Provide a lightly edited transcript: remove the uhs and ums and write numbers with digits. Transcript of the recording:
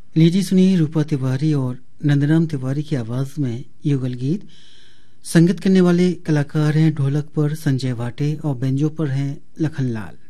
लीजिए सुनिए रूपा तिवारी और नंदराम तिवारी की आवाज में युगल गीत। संगीत करने वाले कलाकार हैं ढोलक पर संजय भाटे और बेंजो पर हैं लखन लाल।